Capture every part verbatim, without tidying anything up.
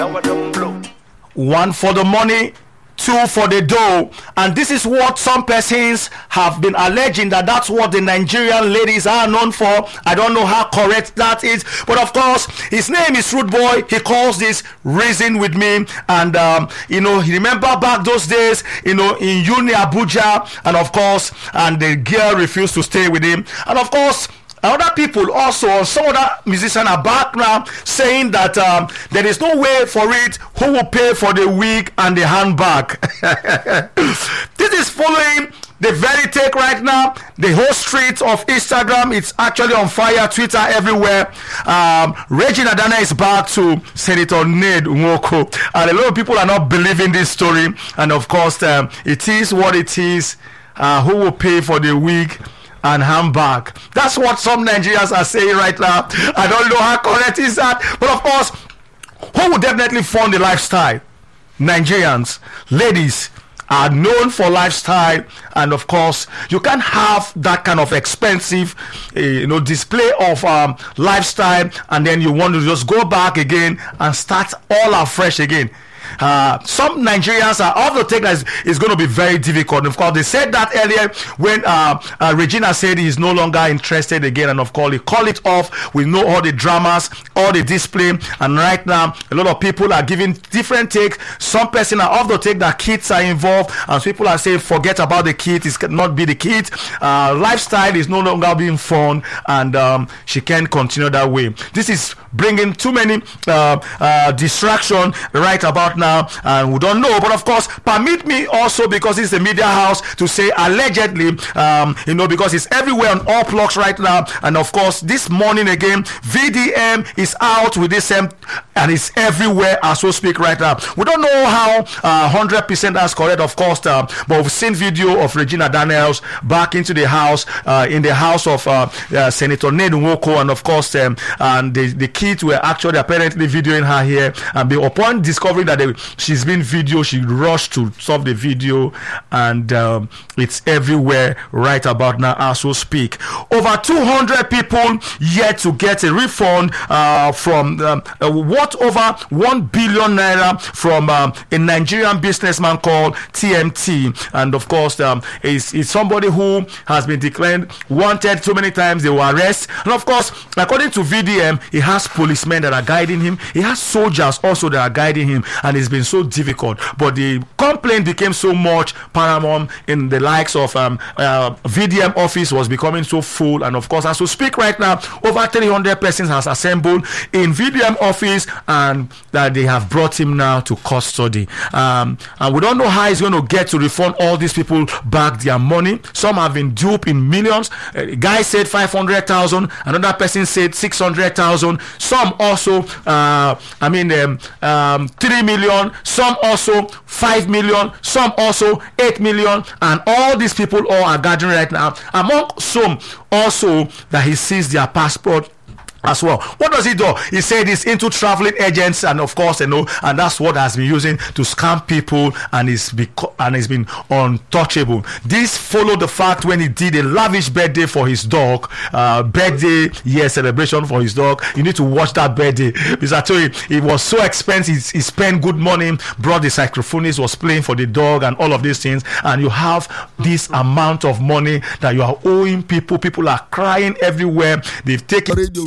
One for the money, two for the dough. And this is what some persons have been alleging, that that's what the Nigerian ladies are known for. I don't know how correct that is, but of course his name is Rude Boy. He calls this Reason With Me. And um, you know, he remember back those days, you know, in Uni Abuja, and of course, and the girl refused to stay with him. And of course, other people also, some other musicians are back now saying that um, there is no way for it. Who will pay for the wig and the handbag? This is following the very take right now. The whole street of Instagram, it's actually on fire. Twitter, everywhere. Um, Regina Dana is back to Senator Ned Nwoko, and a lot of people are not believing this story. And of course, um, it is what it is. Uh, who will pay for the wig and handbag? That's what some Nigerians are saying right now. I don't know how correct is that, but of course, who will definitely fund the lifestyle? Nigerians, ladies are known for lifestyle, and of course, you can't have that kind of expensive, uh, you know, display of um, lifestyle, and then you want to just go back again and start all afresh again. Uh, some Nigerians are of the take that it's going to be very difficult. Of course, they said that earlier when uh, uh, Regina said he's no longer interested again, and of course, they call it off. We know all the dramas, all the display, and right now, a lot of people are giving different takes. Some person are of the take that kids are involved, and people are saying forget about the kids. It cannot be the kids. Uh, lifestyle is no longer being fun, and um, she can't continue that way. This is bringing too many uh, uh, distraction right about now, and we don't know. But of course, permit me also, because it's a media house, to say allegedly, um, you know, because it's everywhere on all blogs right now. And of course, this morning again, V D M is out with this same, and it's everywhere as we speak right now. We don't know how uh, one hundred percent that's correct, of course, uh, but we've seen video of Regina Daniels back into the house, uh, in the house of uh, uh, Senator Ned Nwoko, and of course, um, and the, the kids were actually apparently videoing her here, and upon discovering that they, she's been video, she rushed to stop the video, and um, it's everywhere right about now as we speak. Over two hundred people yet to get a refund uh, from um, uh, what over one billion naira from um, a Nigerian businessman called T M T, and of course um, is is somebody who has been declared wanted so many times. They will arrest, and of course, according to V D M, he has policemen that are guiding him. He has soldiers also that are guiding him, and it's been so difficult. But the complaint became so much paramount in the likes of um, uh, V D M office was becoming so full, and of course, as we speak right now, over three hundred persons has assembled in V D M office, and that they have brought him now to custody. Um, and we don't know how he's going to get to refund all these people back their money. Some have been duped in millions. A guy said five hundred thousand, another person said six hundred thousand. Some also, uh, I mean, um, um, three million. Some also five million. Some also eight million. And all these people all are gathering right now. Among some also that he sees their passport as well. What does he do? He said he's into traveling agents, and of course, you know, and that's what has been using to scam people, and he's beco- and he's been untouchable. This followed the fact when he did a lavish birthday for his dog, uh, birthday year celebration for his dog. You need to watch that birthday, because I told you it was so expensive. He spent good money, brought the saxophonist, was playing for the dog, and all of these things. And you have this amount of money that you are owing people. People are crying everywhere. They've taken radio.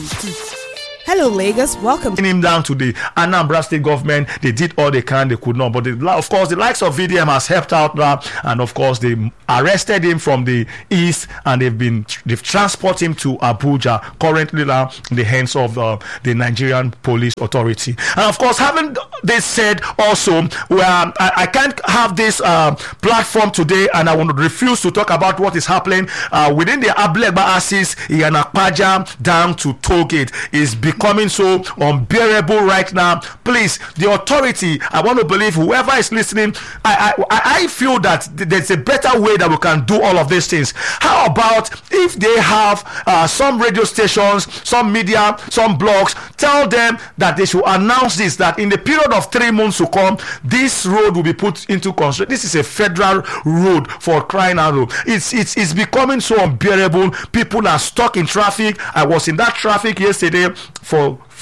Hello, Lagos. Welcome. Him down to the Anambra State government. They did all they can. They could not. But the, of course, the likes of V D M has helped out now, and of course, they arrested him from the east, and they've been they've transported him to Abuja. Currently, now in the hands of uh, the Nigerian Police Authority. And of course, having this said, also, well, I, I can't have this uh, platform today, and I want to refuse to talk about what is happening uh, within the Ablegba axis in Akpaja down to Tollgate. Is becoming so unbearable right now. Please, the authority, I want to believe whoever is listening, I I, I feel that there's a better way that we can do all of these things. How about if they have uh, some radio stations, some media, some blogs, tell them that they should announce this, that in the period of three months to come, this road will be put into construction. This is a federal road, for crying out loud. It's, it's, it's becoming so unbearable. People are stuck in traffic. I was in that traffic yesterday for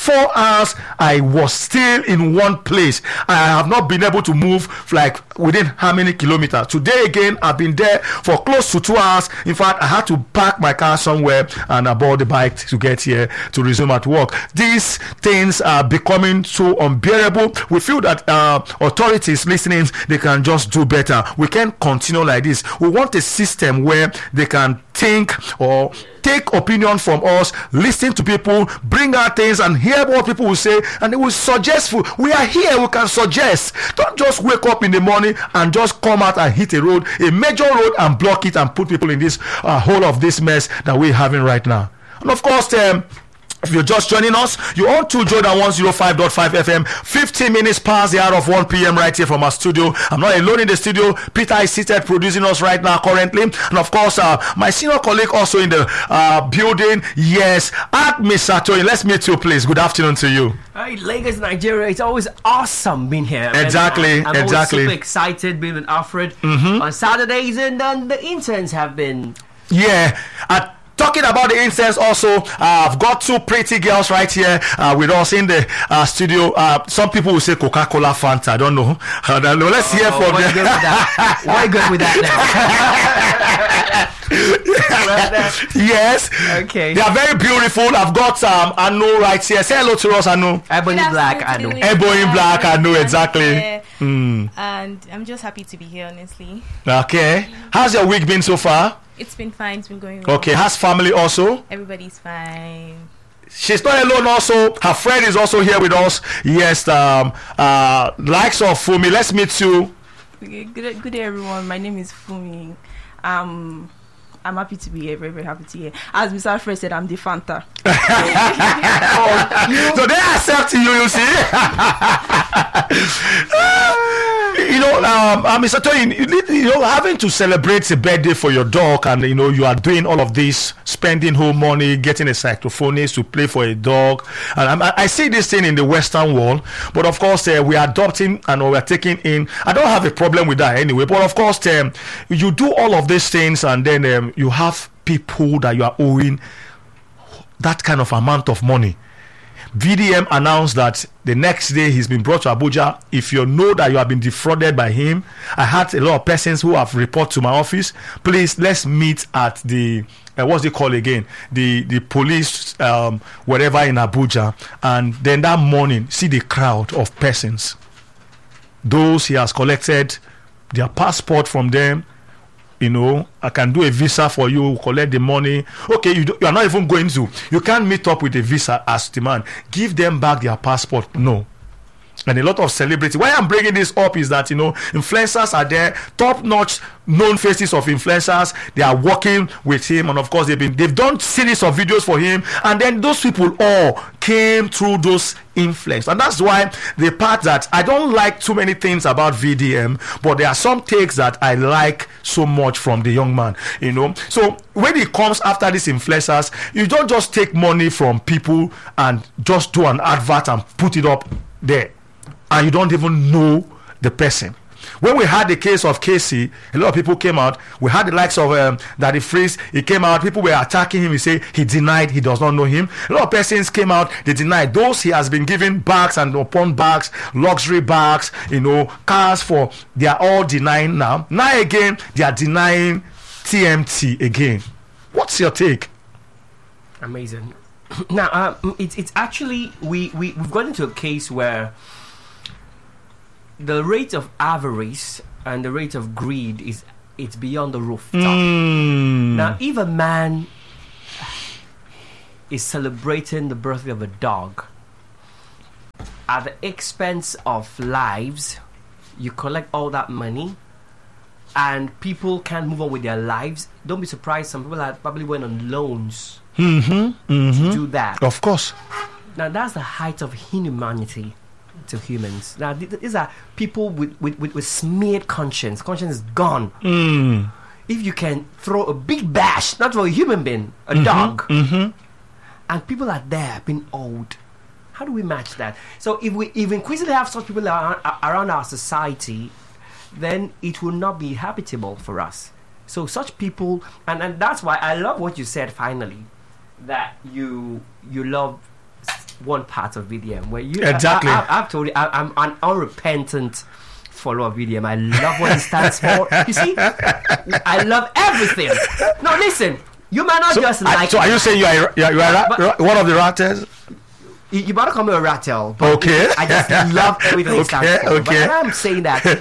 four hours I was still in one place. I have not been able to move like within how many kilometers. Today again, I've been there for close to two hours. In fact, I had to park my car somewhere and I bought the bike to get here to resume at work. These things are becoming so unbearable. We feel that uh, authorities listening, they can just do better. We can't continue like this. We want a system where they can think or take opinion from us, listen to people, bring out things and hear what people will say, and they will suggest. We are here, we can suggest. Don't just wake up in the morning and just come out and hit a road, a major road, and block it and put people in this uh, whole of this mess that we're having right now. And of course, um, if you're just joining us, you're on to Jordan one oh five point five F M, fifteen minutes past the hour of one p.m. right here from our studio. I'm not alone in the studio. Peter is seated producing us right now currently. And of course, uh, my senior colleague also in the uh, building. Yes, at Miss Satoyi. Let's meet you, please. Good afternoon to you. Hi, Lagos, Nigeria. It's always awesome being here. Exactly, I'm, I'm exactly. always super excited being with Alfred mm-hmm. on Saturdays, and then the interns have been... Yeah, at talking about the incense also, uh, I've got two pretty girls right here uh, with us in the uh, studio. Uh, some people will say Coca-Cola Fanta. I don't know. I don't know. Let's oh, hear from them. Good with that? Why good with that now? Yes. Okay. They are very beautiful. I've got um, Anu right here. Say hello to us, Anu. Ebony Black, Anu. Ebony Black, Anu, exactly. Mm. And I'm just happy to be here, honestly. Okay. How's your week been so far? It's been fine. It's been going well. Okay. How's family also? Everybody's fine. She's not alone also. Her friend is also here with us. Yes. Um. Uh. Likes of Fumi. Let's meet you. Okay, good, good day, everyone. My name is Fumi. Um, I'm happy to be here. Very, very happy to be here. As Mister Alfred said, I'm the Fanta. oh, you, so they accept you. You see. You know, um, uh, Mister Toyin, you, you know, having to celebrate a birthday for your dog, and you know, you are doing all of this, spending whole money, getting a saxophonist to play for a dog, and I, I see this thing in the Western world. But of course, uh, we are adopting and we are taking in. I don't have a problem with that anyway. But of course, um, you do all of these things, and then um, you have people that you are owing that kind of amount of money. V D M announced that the next day he's been brought to Abuja. If you know that you have been defrauded by him, I had a lot of persons who have reported to my office. Please, let's meet at the uh, what's it called again? The the police, um, whatever in Abuja. And then that morning, see the crowd of persons. Those he has collected their passport from them. You know, I can do a visa for you, collect the money. Okay, you, do, you are not even going to. You can't meet up with a visa as demand. Give them back their passport. No. And a lot of celebrity. Why I'm bringing this up is that, you know, influencers are there, top-notch known faces of influencers. They are working with him, and of course they've been they've done series of videos for him, and then those people all came through those influence. And that's why the part that I don't like too many things about V D M, but there are some takes that I like so much from the young man, you know. So when it comes after these influencers, you don't just take money from people and just do an advert and put it up there, and you don't even know the person. When we had the case of Casey, a lot of people came out. We had the likes of um, Daddy Freeze. He came out. People were attacking him. He said he denied he does not know him. A lot of persons came out. They denied. Those he has been giving bags and upon bags, luxury bags, you know, cars for. They are all denying now. Now again, they are denying T M T again. What's your take? Amazing. Now, uh, it's it's actually we we we've got into a case where the rate of avarice and the rate of greed is it's beyond the rooftop. Mm. Now, if a man is celebrating the birthday of a dog at the expense of lives, you collect all that money, and people can't move on with their lives. Don't be surprised. Some people are probably went on loans mm-hmm, mm-hmm. to do that. Of course. Now, that's the height of inhumanity to humans. Now, these are people with, with, with, with smeared conscience. Conscience is gone. Mm. If you can throw a big bash, not for a human being, a mm-hmm, dog, mm-hmm. and people are there being old, how do we match that? So if we if we increasingly have such people around, around our society, then it will not be habitable for us. So such people, and, and that's why I love what you said finally, that you you love one part of V D M where you Exactly. I, I, I've told you I, I'm an unrepentant follower of V D M. I love what it stands for. You see, I love everything. No, listen, you might not So, just I- like. so are you saying you are, a- you are, you are a But- ra- one of the raters? You, you better call me a rattle. But Okay. I just love everything it stands Okay, for. okay. But I'm saying that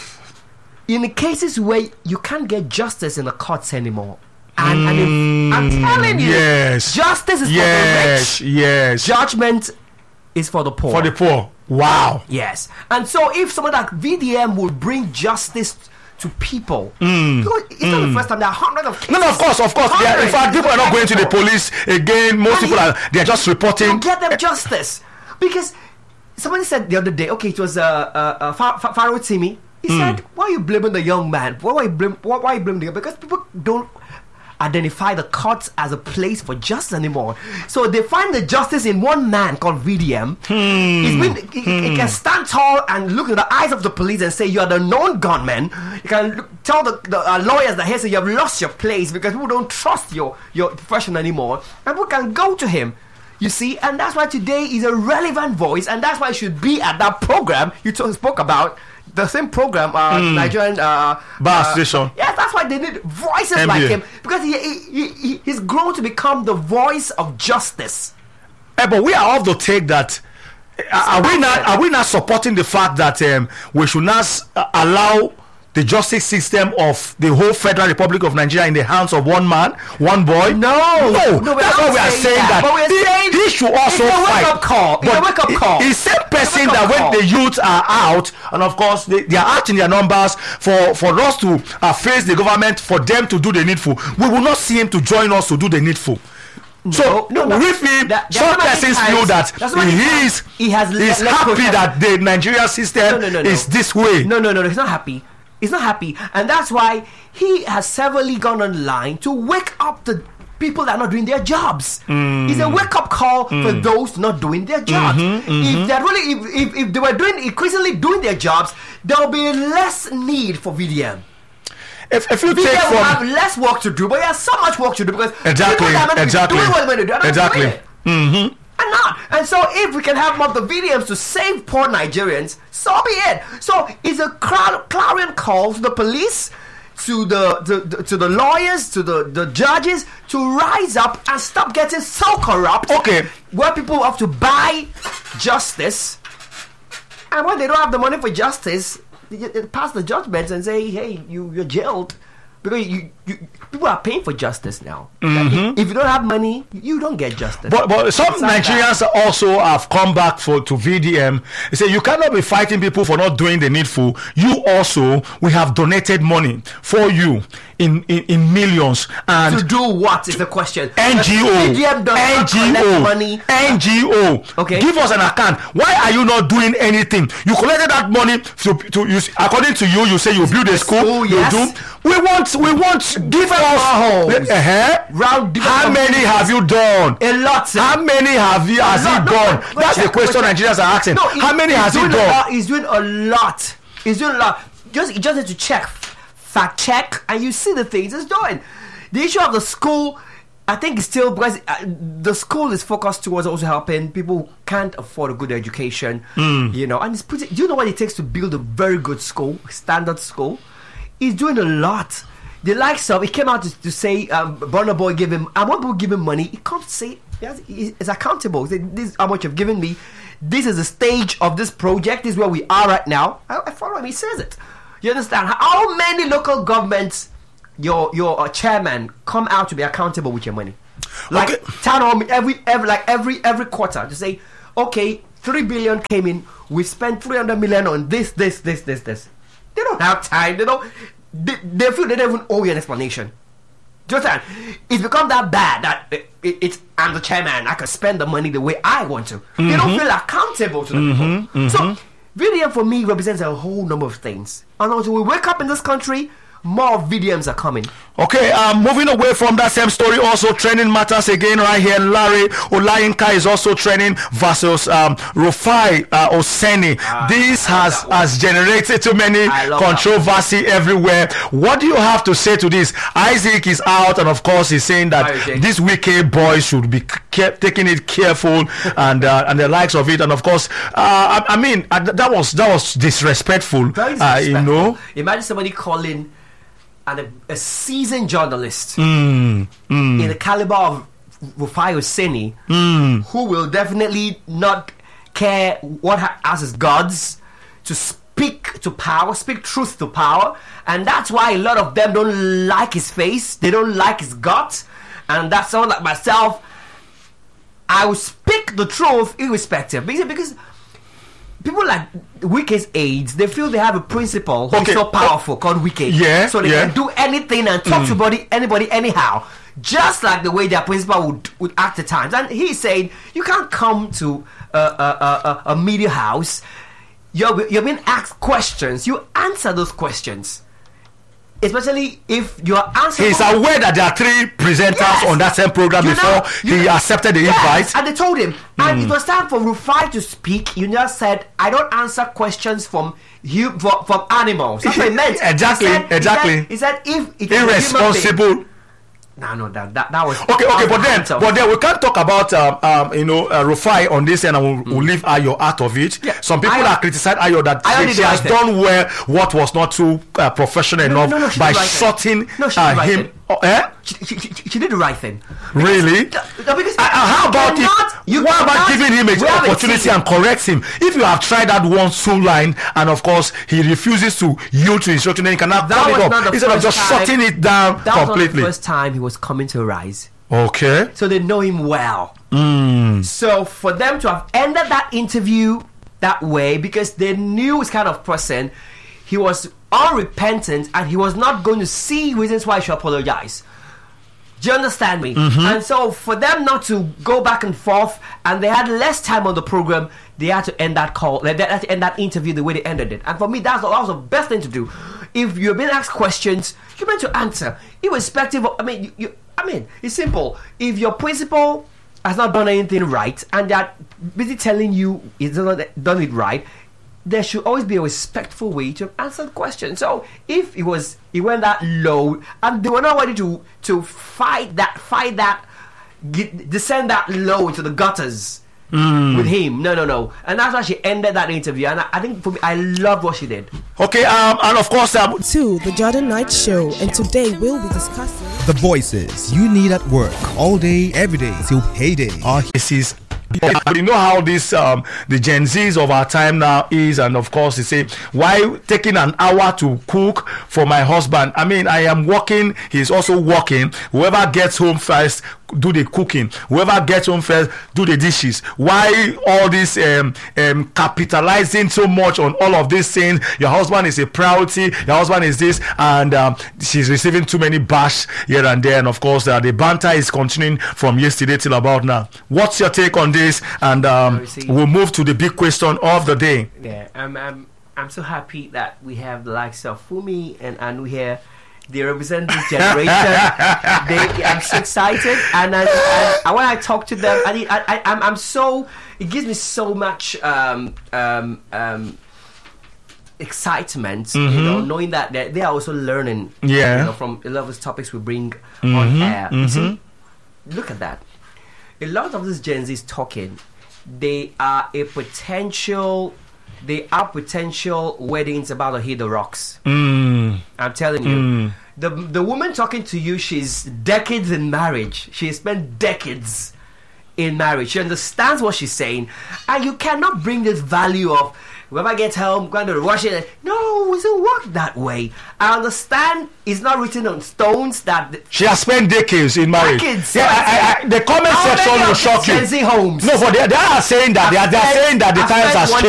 in the cases where you can't get justice in the courts anymore, and, and if, I'm telling you, yes. justice is Yes, for the rich, yes. judgment is for the poor. For the poor. Wow. Yes. And so if someone like V D M will bring justice to people, because it's not the first time. There are hundreds of cases. No, no, of course, of course. They are, in Hundreds. fact, people are not going to the police again. Most And people you- are. They are just reporting. to get them justice. Because somebody said the other day, okay, it was uh, uh, uh, Fa- Fa- Pharaoh Timi. He said, why are you blaming the young man? Why are you, blame, why, why are you blaming the young man? Because people don't identify the courts as a place for justice anymore. So they find the justice in one man called V D M. He's been, he, he can stand tall and look in the eyes of the police and say, you are the known gunman. You can look, tell the, the uh, lawyers that here say you have lost your place because people don't trust your, your profession anymore. And people can go to him. You see, and that's why today is a relevant voice, and that's why it should be at that program you t- spoke about. The same program, uh, Nigerian uh, Bar uh, Station. Yeah, that's why they need voices N B A. like him, because he, he, he he's grown to become the voice of justice. Eh, but we are of the take that. Are, are we not? Are we not supporting the fact that um, we should not s- uh, allow the justice system of the whole Federal Republic of Nigeria in the hands of one man, one boy? No, no. no, we're That's not why we are saying saying that, that. but we're he, saying he should also it's a fight. wake-up call. It's a But wake-up he- call. He's same person wake-up that when call. the youth are out, and of course they, they are out in their numbers for for us to uh, face the government, for them to do the needful. We will not see him to join us to do the needful. So No, no, with him, that- some there's so many persons times- feel that there's so many he times is he has le- is left happy protest. that the Nigerian system No, no, no, no. is this way. No, no, no, no. He's not happy. He's not happy, and that's why he has severally gone online to wake up the people that are not doing their jobs. It's a wake-up call for those not doing their jobs. If they're really, if, if, if they were doing increasingly doing their jobs, there will be less need for V D M. If, if you V D take M will have from less work to do, but he has so much work to do because Exactly, people that are meant to be exactly. doing what they're meant to do, are not Exactly. doing it. Mhm. And not. And so if we can have more of the V D Ms to save poor Nigerians, so be it. So it's a cla- clarion call to the police, to the, the, the to the lawyers, to the, the judges to rise up and stop getting so corrupt. Okay. Where people have to buy justice, and when they don't have the money for justice, they, they pass the judgments and say, "Hey, you you're jailed." Because you, you, people are paying for justice now. If you don't have money, you don't get justice. But, but some It's like Nigerians also have come back for to V D M. They say you cannot be fighting people for not doing the needful. You also, we have donated money for you in, in, in millions. And to do what is the question? N G O, V D M does N not G collect O, money. N G O. Okay. Give us an account. Why are you not doing anything? You collected that money to, to you, according to you. You say you build a school. school, you yes. do. We want, we want. Give us. boreholes. Uh-huh. Round different How many communities. have you done? A lot. sir. How many have you has No, he no, done? but- but That's the check, question but check. Nigerians are asking. No, How many he's has he doing a done? lot- He's doing a lot. He's doing a lot. Just you just need to check, fact check, and you see the things he's doing. The issue of the school, I think, is still because uh, the school is focused towards also helping people who can't afford a good education. You know, and it's pretty. Do you know what it takes to build a very good school, standard school? He's doing a lot. The likes of, he came out to, to say, um, Burna Boy gave him, and when people give him money, he comes to say, yes, he- he's accountable. He said, this is how much you've given me. This is the stage of this project. This is where we are right now. I, I follow him. He says it. You understand? How many local governments, your your uh, chairman, come out to be accountable with your money? Like Okay. town hall meet- every every like every every quarter to say, okay, three billion came in. We spent three hundred million on this, this, this, this, this. They don't have time. They don't. They, they feel they don't even owe you an explanation. Just that it's become that bad that it, it, it's I'm the chairman. I can spend the money the way I want to. They don't feel accountable to the people. So V D M for me represents a whole number of things. And until we wake up in this country, more V D Ms are coming. Okay, um, moving away from that same story, also trending matters again right here. Larry Olayinka is also trending versus um, Rufai uh, Oseni. Ah, this has has generated too many I love controversy everywhere. What do you have to say to this? Isaac is out, and of course he's saying that Okay. these wicked boys should be ke- taking it careful and uh, and the likes of it. And of course, uh, I, I mean uh, that was that was disrespectful. Very Uh, you disrespectful. know. Imagine somebody calling and a, a seasoned journalist Mm, mm, in the caliber of Rufai Oseni, mm. who will definitely not care what ha- as his gods to speak to power, speak truth to power, and that's why a lot of them don't like his face, they don't like his guts, and that's someone like myself. I will speak the truth irrespective because, because people like Wike's aides, they feel they have a principle who's Okay. so powerful called Wike. Yeah, So they yeah. can do anything and talk to anybody, anybody anyhow. Just like the way their principal would, would act at times. And he said, you can't come to a, a, a, a, a media house. You're, you're being asked questions. You answer those questions. Especially if you're answering... He's aware that there are three presenters Yes. on that same program You before know, you he know- accepted the Yes, invite. and they told him. And it was time for Rufai to speak. You just said, I don't answer questions from hu- from, from animals. That's what it meant. Exactly, He said- exactly. He said, he said if it was a human being- Irresponsible. No, no, that, that, that was... Okay, that okay, was but then, out of- but then we can't talk about um, um you know uh, Rufai on this, and we'll, we'll leave Ayo out of it. Yeah, Some people Ayo- have criticized Ayo that Ayo she, did she the has right thing. done well what was not too uh, professional No, enough no, no, she by did the right thing. shutting No, she did uh, the right him. thing. Oh, eh? She, she, she, she did the right thing. Really? No, because Uh, uh, how about you cannot- it? you What about cannot- giving him we an have a opportunity team. and correct him? If you have tried that one two line, and of course he refuses to yield to instruction, then you cannot That call was it not up the instead of first just time- shutting it down That was not completely. the first time he was coming to Rise. Okay. So they know him well. Mm. So for them to have ended that interview that way, because they knew his kind of person, he was unrepentant and he was not going to see reasons why he should apologize. Do you understand me? Mm-hmm. And so for them not to go back and forth, and they had less time on the program, they had to end that call, they had to end that interview the way they ended it. And for me, that's that was the best thing to do. If you're being asked questions, you're meant to answer, irrespective of. I mean, you, you, I mean, it's simple. If your principal has not done anything right, and they're busy telling you he's not done it right, there should always be a respectful way to answer the question. So if it was, he went that low, and they were not ready to to fight that, fight that, get, descend that low into the gutters with him. No, no, no. And that's why she ended that interview. And I, I think for me, I love what she did. Okay, um, and of course, um, To the Jordan Knight Show, and today we'll be discussing The voices you need at work all day, every day till payday are this is. You know how this um the Gen Zs of our time now is, and of course they say, why taking an hour to cook for my husband? I mean, I am working, he's also working. Whoever gets home first do the cooking, whoever gets home first do the dishes. Why all this um, um capitalizing so much on all of these things? Your husband is a priority, your husband is this, and um, she's receiving too many bash here and there. And of course uh, the banter is continuing from yesterday till about now. What's your take on this? And um, we'll move to the big question of the day. Yeah, I'm, I'm, I'm so happy that we have the likes of Fumi and Anu here. They represent this generation. they, I'm so excited, and, I, and, and when I talk to them, I, I, I, I'm, I'm so. It gives me so much um, um, um, excitement, Mm-hmm. you know, knowing that they they are also learning. Yeah. You know, from a lot of these topics we bring Mm-hmm. on air. You Mm-hmm. see, look at that. A lot of these Gen Zs talking, they are a potential. They are potential weddings about to hit the rocks. Mm. I'm telling you. Mm. The the woman talking to you, she's decades in marriage. She has spent decades in marriage. She understands what she's saying. And you cannot bring this value of whoever gets home, going to rush it. No, it doesn't work that way. I understand it's not written on stones that the, She has spent decades in marriage. Decades, Yeah, I, I, I, the comment how section many will of shock these you. Gen Z homes? No, but they, they are saying that they are, they are I've saying that the I've times spent has one